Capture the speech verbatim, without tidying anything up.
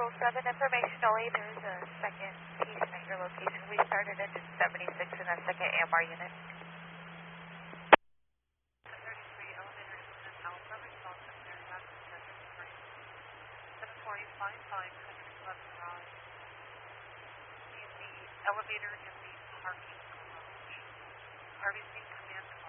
Control seven, information only. There's a second piece at your location. We started engine seventy-six in a second A M R unit. thirty-three, elevator incident alpha, response center, rapid schedule three. seven forty, flying, flying, one hundred eleven garage. In the elevator in the parking garage. R B C command